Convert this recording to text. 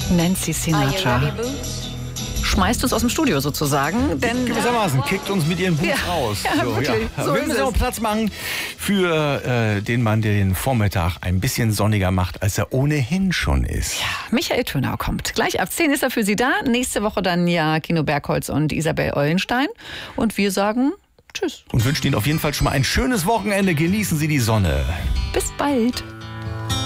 Nancy Sinatra. Schmeißt uns aus dem Studio sozusagen, denn gewissermaßen kickt uns mit ihren Boots raus. Ja, wirklich. So wir müssen auch Platz machen für den Mann, der den Vormittag ein bisschen sonniger macht, als er ohnehin schon ist. Ja, Michael Thönau kommt. Gleich ab 10 ist er für Sie da. Nächste Woche dann ja Kino Bergholz und Isabel Eulenstein. Und wir sagen Tschüss. Und wünschen Ihnen auf jeden Fall schon mal ein schönes Wochenende. Genießen Sie die Sonne. Bis bald.